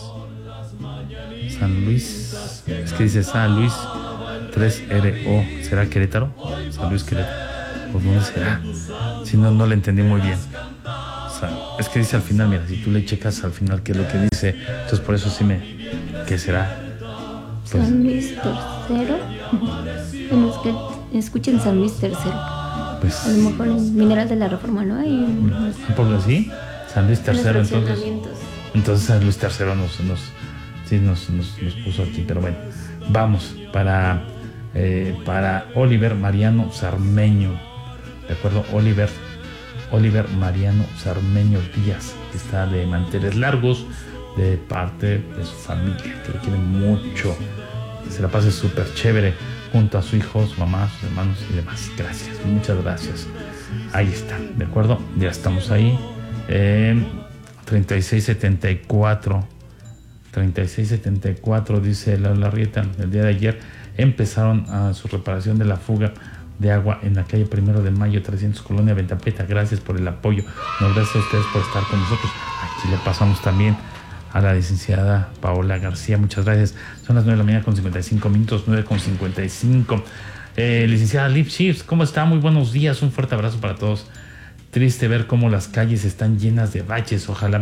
San Luis. Es que dice San Luis tres R O. ¿Será Querétaro? San Luis Querétaro. ¿Por dónde será? Si no, no le entendí muy bien. O sea, es que dice al final, mira, si tú le checas al final qué es lo que dice, entonces por eso sí me... ¿Qué será? Pues, San Luis tercero. Tenemos que escuchen San Luis tercero. Pues, a lo mejor en Mineral de la Reforma, ¿no? Hay un... ¿por así? San Luis tercero, entonces. Entonces San Luis tercero nos, nos, sí, nos, nos, nos puso aquí, pero bueno. Vamos, para, eh, para Oliver Mariano Cermeño. De acuerdo, Oliver, Oliver Mariano Cermeño Díaz, que está de manteles largos, de parte de su familia, que lo quiere mucho, que se la pase súper chévere junto a su hijo, su mamá, sus hermanos y demás. Gracias, muchas gracias. Ahí está, de acuerdo, ya estamos ahí. Eh, treinta y seis setenta y cuatro, treinta y seis setenta y cuatro dice la Larrieta. El día de ayer empezaron a su reparación de la fuga de agua en la calle Primero de Mayo trescientos, Colonia Ventapeta. Gracias por el apoyo. No, gracias a ustedes por estar con nosotros. Aquí le pasamos también a la licenciada Paola García. Muchas gracias. Son las nueve de la mañana con cincuenta y cinco minutos, nueve con cincuenta y cinco. Eh, licenciada Liv Chiefs, ¿cómo está? Muy buenos días. Un fuerte abrazo para todos. Triste ver cómo las calles están llenas de baches. Ojalá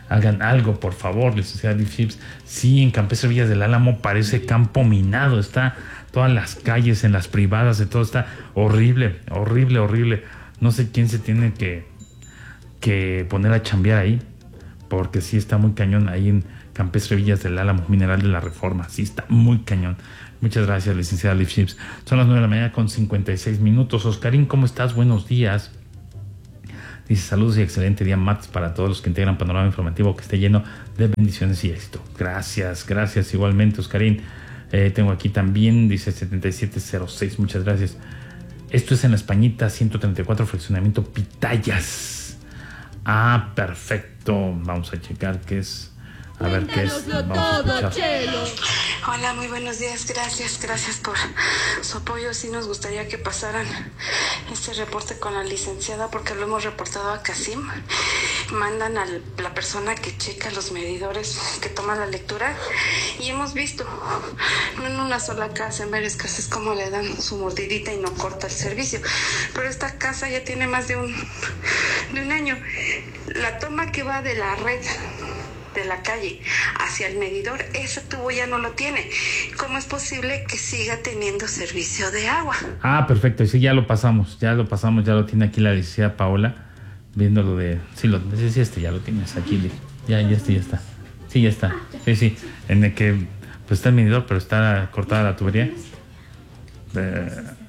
Hagan algo, por favor, licenciada Liv Chips. Sí, en Campestre Villas del Álamo parece campo minado. Está todas las calles, en las privadas, de todo está horrible, horrible, horrible. No sé quién se tiene que, que poner a chambear ahí, porque sí está muy cañón ahí en Campestre Villas del Álamo, Mineral de la Reforma. Sí está muy cañón. Muchas gracias, licenciada Liv Chips. Son las nueve de la mañana con cincuenta y seis minutos. Oscarín, ¿cómo estás? Buenos días. Dice, saludos y excelente día, Mats, para todos los que integran Panorama Informativo, que esté lleno de bendiciones y éxito. Gracias, gracias igualmente, Oscarín. Eh, tengo aquí también, dice setenta y siete cero seis, muchas gracias. Esto es en la Españita ciento treinta y cuatro, fraccionamiento Pitayas. Ah, perfecto. Vamos a checar qué es. A ver qué es. Vamos a escuchar. Hola, muy buenos días. Gracias, gracias por su apoyo. Sí nos gustaría que pasaran este reporte con la licenciada porque lo hemos reportado a Casim. Mandan a la persona que checa los medidores, que toma la lectura, y hemos visto, no en una sola casa, en varias casas, cómo le dan su mordidita y no corta el servicio. Pero esta casa ya tiene más de un, de un año. La toma que va de la red de la calle hacia el medidor, ese tubo ya no lo tiene. ¿Cómo es posible que siga teniendo servicio de agua? Ah, perfecto, sí, ya lo pasamos, ya lo pasamos, ya lo tiene aquí la licenciada Paola, viendo lo de, sí, lo, sí, sí, este ya lo tienes aquí, ya, ya este ya está, sí, ya está, sí, sí, en el que, pues está el medidor, pero está cortada la tubería. Eh,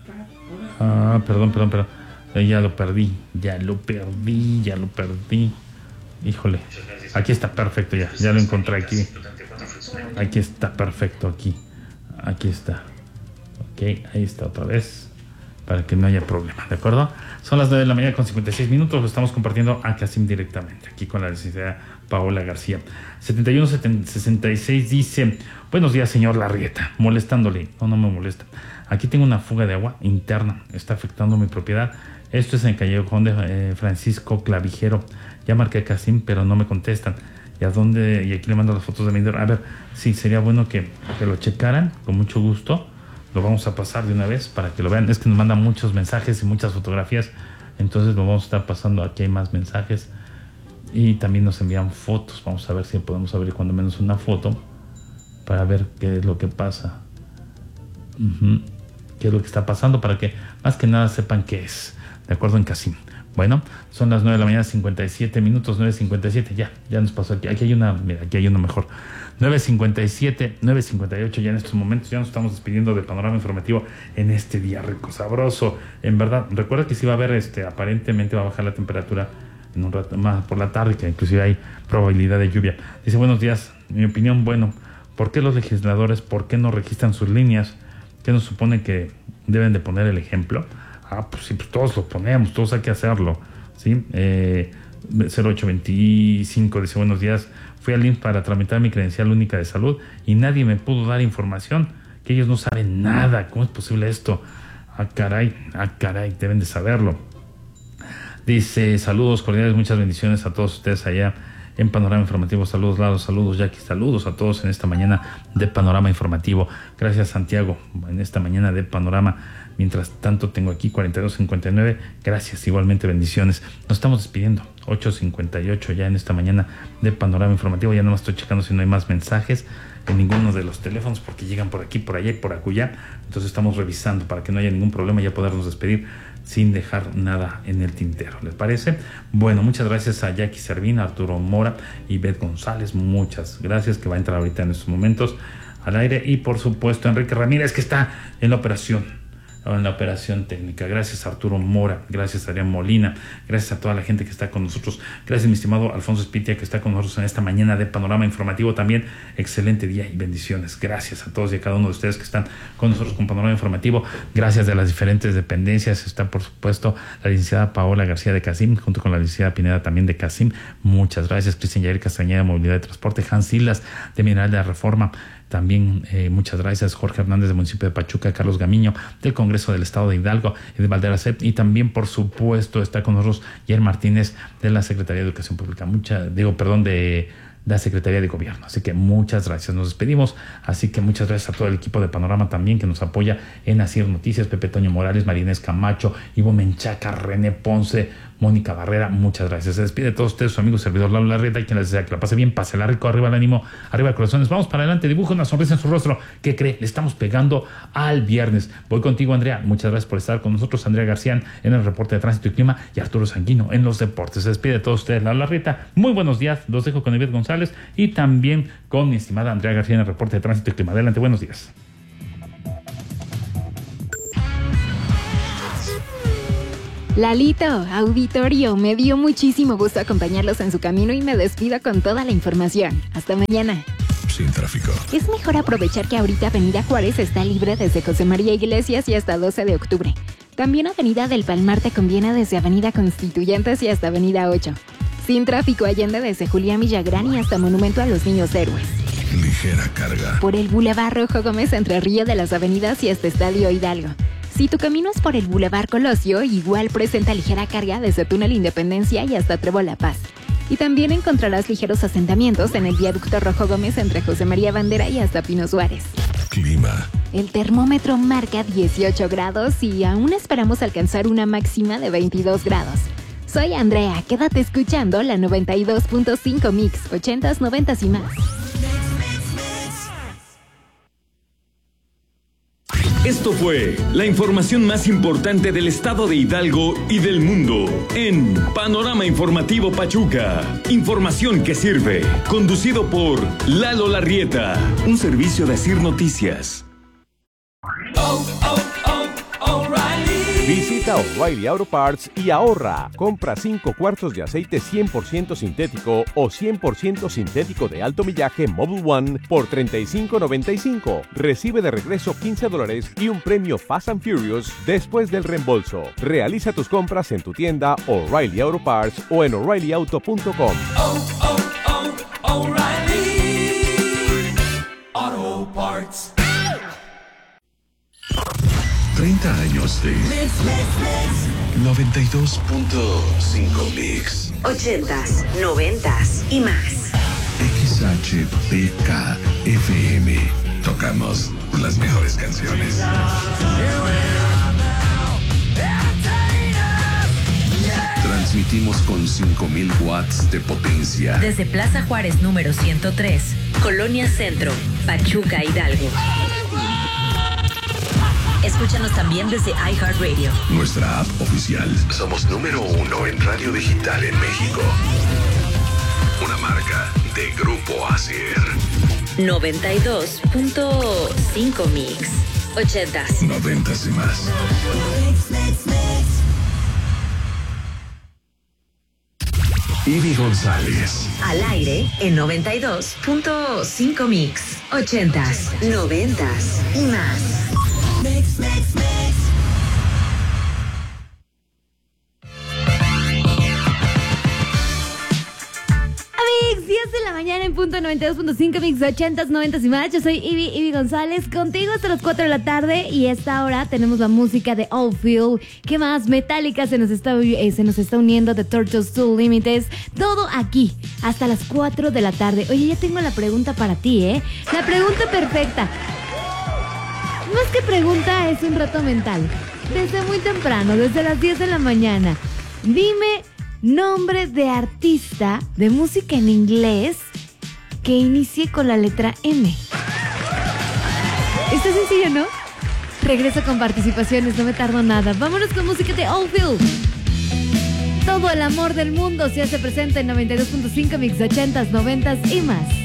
ah, perdón, perdón, perdón, eh, ya lo perdí, ya lo perdí, ya lo perdí, híjole. Aquí está, perfecto, ya, ya lo encontré aquí. Aquí está, perfecto, aquí. Aquí está. Ok, ahí está otra vez. Para que no haya problema, ¿de acuerdo? Son las nueve de la mañana con cincuenta y seis minutos. Lo estamos compartiendo a Casim directamente, aquí con la licenciada Paola García. setenta y uno sesenta y seis dice, buenos días, señor Larrieta, molestándole. No, no me molesta. Aquí tengo una fuga de agua interna. Está afectando mi propiedad. Esto es en el callejón de eh, Francisco Clavijero. Ya marqué a Casim, pero no me contestan. ¿Y a dónde? Y aquí le mando las fotos de medidor. A ver, sí, sería bueno que, que lo checaran, con mucho gusto. Lo vamos a pasar de una vez para que lo vean. Es que nos mandan muchos mensajes y muchas fotografías. Entonces lo vamos a estar pasando. Aquí hay más mensajes. Y también nos envían fotos. Vamos a ver si podemos abrir cuando menos una foto para ver qué es lo que pasa. Uh-huh. Qué es lo que está pasando para que más que nada sepan qué es. De acuerdo, en Casim. Bueno, son las nueve de la mañana, cincuenta y siete minutos, nueve cincuenta y siete, ya, ya nos pasó aquí. Aquí hay una, mira, aquí hay uno mejor. nueve cincuenta y siete, nueve cincuenta y ocho, ya en estos momentos, ya nos estamos despidiendo de Panorama Informativo en este día rico, sabroso. En verdad, recuerda que sí va a haber, este, aparentemente va a bajar la temperatura en un rato más por la tarde, que inclusive hay probabilidad de lluvia. Dice, buenos días, mi opinión, bueno, ¿por qué los legisladores, por qué no registran sus líneas? ¿Qué nos supone que deben de poner el ejemplo? Ah, pues sí, pues todos lo ponemos, todos hay que hacerlo, ¿sí? Eh, cero ocho veinticinco dice, buenos días, fui al I M S S para tramitar mi credencial única de salud y nadie me pudo dar información, que ellos no saben nada. ¿Cómo es posible esto? Ah, caray, ah, caray, deben de saberlo. Dice, saludos cordiales, muchas bendiciones a todos ustedes allá en Panorama Informativo. Saludos, Lalo, saludos, Jackie, saludos a todos en esta mañana de Panorama Informativo. Gracias, Santiago, en esta mañana de Panorama. Mientras tanto, tengo aquí cuarenta y dos cincuenta y nueve. Gracias, igualmente, bendiciones. Nos estamos despidiendo. ocho cincuenta y ocho ya en esta mañana de Panorama Informativo. Ya no más estoy checando si no hay más mensajes en ninguno de los teléfonos porque llegan por aquí, por allá y por acullá. Entonces estamos revisando para que no haya ningún problema y ya podernos despedir sin dejar nada en el tintero. ¿Les parece? Bueno, muchas gracias a Jackie Servín, Arturo Mora y Beth González. Muchas gracias, que va a entrar ahorita en estos momentos al aire. Y por supuesto, Enrique Ramírez, que está en la operación. en la operación técnica. Gracias a Arturo Mora, gracias a Adrián Molina, gracias a toda la gente que está con nosotros, gracias mi estimado Alfonso Espitia que está con nosotros en esta mañana de Panorama Informativo también. Excelente día y bendiciones. Gracias a todos y a cada uno de ustedes que están con nosotros con Panorama Informativo. Gracias de las diferentes dependencias. Está por supuesto la licenciada Paola García de Casim, junto con la licenciada Pineda también de Casim. Muchas gracias. Cristian Yair Castañeda, Movilidad y Transporte. Hans Silas de Mineral de la Reforma. También eh, muchas gracias Jorge Hernández del municipio de Pachuca, Carlos Gamiño del Congreso del Estado de Hidalgo y de Valderacet, y también por supuesto está con nosotros Yair Martínez de la Secretaría de Educación Pública, mucha, digo, perdón, de la Secretaría de Gobierno. Así que muchas gracias, nos despedimos. Así que muchas gracias a todo el equipo de Panorama también que nos apoya en Asir Noticias, Pepe Toño Morales, Marinés Camacho, Ivo Menchaca, René Ponce. Mónica Barrera, muchas gracias. Se despide de todos ustedes, su amigo servidor Lalo Larrieta, y quien les desea que la pase bien, pásela rico, arriba el ánimo, arriba el corazones. Vamos para adelante, dibuja una sonrisa en su rostro. ¿Qué cree? Le estamos pegando al viernes. Voy contigo, Andrea. Muchas gracias por estar con nosotros. Andrea García en el reporte de tránsito y clima y Arturo Sanguino en los deportes. Se despide de todos ustedes, Lalo Larrieta. Muy buenos días. Los dejo con Ivette González y también con mi estimada Andrea García en el reporte de tránsito y clima. Adelante, buenos días. Lalito, auditorio, me dio muchísimo gusto acompañarlos en su camino y me despido con toda la información. Hasta mañana. Sin tráfico. Es mejor aprovechar que ahorita Avenida Juárez está libre desde José María Iglesias y hasta doce de octubre. También Avenida del Palmar te conviene desde Avenida Constituyentes y hasta Avenida ocho. Sin tráfico Allende desde Julián Villagrán y hasta Monumento a los Niños Héroes. Ligera carga. Por el Boulevard Rojo Gómez entre Río de las Avenidas y hasta Estadio Hidalgo. Si tu camino es por el Boulevard Colosio, igual presenta ligera carga desde Túnel Independencia y hasta Trébol La Paz. Y también encontrarás ligeros asentamientos en el Viaducto Rojo Gómez entre José María Bandera y hasta Pino Suárez. Clima. El termómetro marca dieciocho grados y aún esperamos alcanzar una máxima de veintidós grados. Soy Andrea, quédate escuchando la noventa y dos punto cinco Mix, ochentas, noventas y más. Esto fue la información más importante del estado de Hidalgo y del mundo en Panorama Informativo Pachuca. Información que sirve. Conducido por Lalo Larrieta. Un servicio de Asir Noticias. Oh, oh, oh, O'Reilly. Visita O'Reilly Auto Parts y ahorra. Compra cinco cuartos de aceite cien por ciento sintético o cien por ciento sintético de alto millaje Mobil One por treinta y cinco noventa y cinco. Recibe de regreso quince dólares y un premio Fast and Furious después del reembolso. Realiza tus compras en tu tienda O'Reilly Auto Parts o en O'Reilly Auto punto com. Oh, oh, oh, O'Reilly Auto Parts. treinta años de noventa y dos punto cinco Mix. ochentas, noventas y más. X H P K F M. Tocamos las mejores canciones. Transmitimos con cinco mil watts de potencia. Desde Plaza Juárez número ciento tres, Colonia Centro, Pachuca, Hidalgo. Escúchanos también desde iHeartRadio. Nuestra app oficial. Somos número uno en radio digital en México. Una marca de Grupo Asier. noventa y dos punto cinco Mix. ochentas. Noventas y más. Ivy González. Al aire en noventa y dos punto cinco Mix. ochentas, noventas y más. Mix, mix, mix. Amigos, diez de la mañana en punto noventa y dos punto cinco Mix, ochentas, noventas y más. Yo soy Ivy, Ivy González, contigo hasta las cuatro de la tarde. Y a esta hora tenemos la música de Outfield. ¿Qué más? Metallica se nos está, eh, se nos está uniendo, The Turtles Two Limited. Todo aquí, hasta las cuatro de la tarde. Oye, ya tengo la pregunta para ti, ¿eh? La pregunta perfecta. Más que pregunta, es un reto mental. Desde muy temprano, desde las diez de la mañana. Dime nombre de artista de música en inglés que inicie con la letra M. Está sencillo, ¿no? Regreso con participaciones, no me tardo nada. Vámonos con música de Outfield. Todo el amor del mundo se hace presente en noventa y dos punto cinco Mix, ochentas, noventas y más.